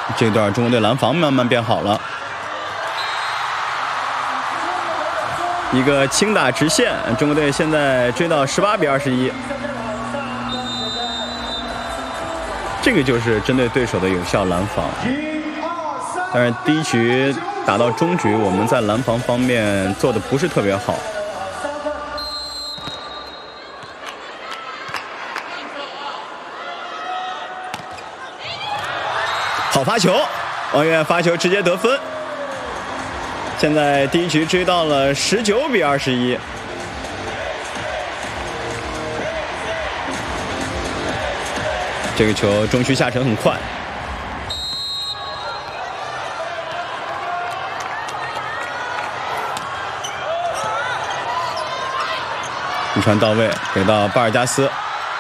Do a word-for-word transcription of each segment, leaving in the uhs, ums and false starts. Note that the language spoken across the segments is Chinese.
这段中国队拦防慢慢变好了，一个轻打直线，中国队现在追到十八比二十一。这个就是针对对手的有效拦防。但是第一局打到中局，我们在拦防方面做的不是特别好。好发球，王源发球直接得分。现在第一局追到了十九比二十一。这个球中区下沉很快，一传到位，给到巴尔加斯。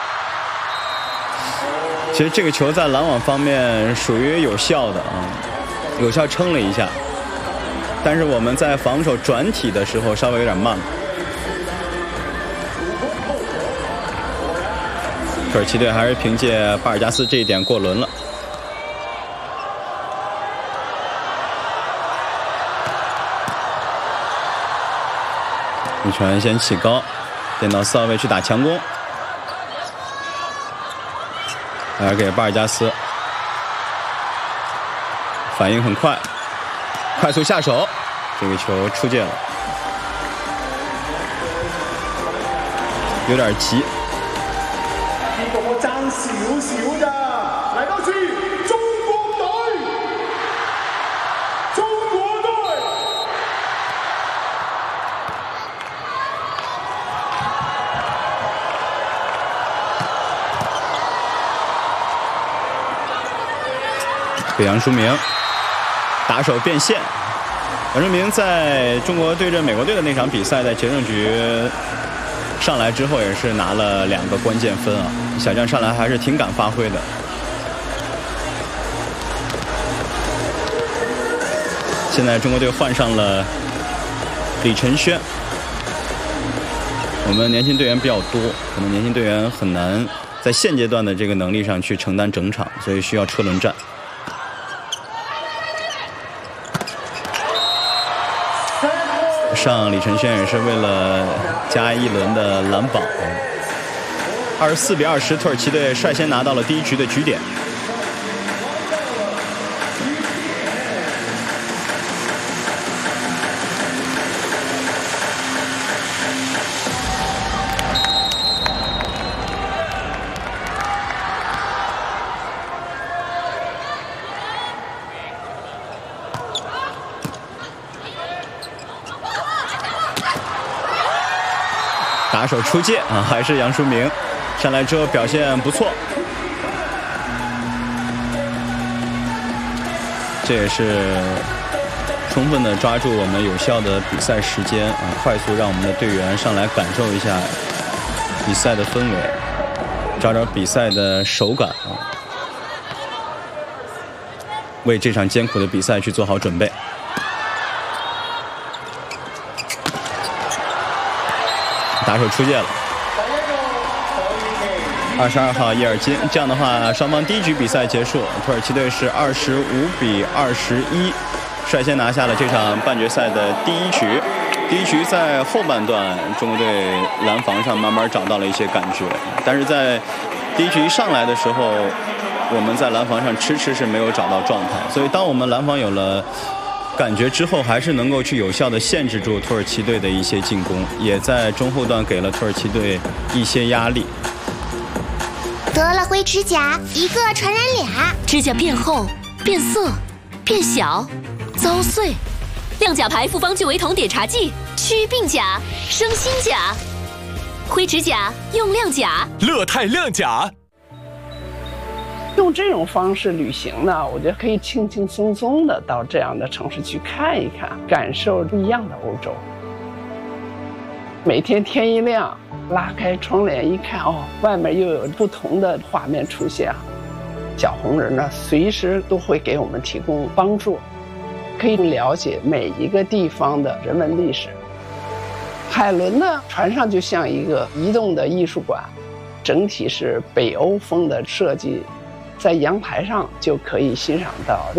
其实这个球在拦网方面属于有效的啊，有效撑了一下，但是我们在防守转体的时候稍微有点慢了。土耳其队还是凭借巴尔加斯这一点过轮了。一传先起高，垫到四号位去打强攻，来给巴尔加斯，反应很快，快速下手，这个球出界了，有点急。 我爭少少咋，嚟多次，中國隊，中國隊。 给杨书明打手变线。杨书明在中国对阵美国队的那场比赛，在决胜局上来之后也是拿了两个关键分啊，小将上来还是挺敢发挥的。现在中国队换上了李承轩，我们年轻队员比较多，可能年轻队员很难在现阶段的这个能力上去承担整场，所以需要车轮战。上李承轩也是为了加一轮的拦榜。二十四比二十，土耳其队率先拿到了第一局的局点。打手出界啊，还是杨书明上来之后表现不错，这也是充分的抓住我们有效的比赛时间啊，快速让我们的队员上来感受一下比赛的氛围，找找比赛的手感啊，为这场艰苦的比赛去做好准备。打手出界了，二十二号伊尔金。这样的话，双方第一局比赛结束，土耳其队是二十五比二十一，率先拿下了这场半决赛的第一局。第一局在后半段，中国队拦防上慢慢找到了一些感觉，但是在第一局一上来的时候，我们在拦防上迟迟是没有找到状态。所以，当我们拦防有了感觉之后，还是能够去有效的限制住土耳其队的一些进攻，也在中后段给了土耳其队一些压力。 得了灰指甲，一个传染俩， 指甲变厚、变色、变小、遭碎。亮甲牌复方聚维酮碘茶剂，祛病甲，生新甲。灰指甲用亮甲， 乐泰亮甲。 用这种方式旅行呢，我觉得可以轻轻松松的到这样的城市去看一看，感受不一样的欧洲。每天天一亮，拉开窗帘一看，哦，外面又有不同的画面出现。小红人呢，随时都会给我们提供帮助，可以了解每一个地方的人文历史。海伦呢，船上就像一个移动的艺术馆，整体是北欧风的设计。在阳台上就可以欣赏到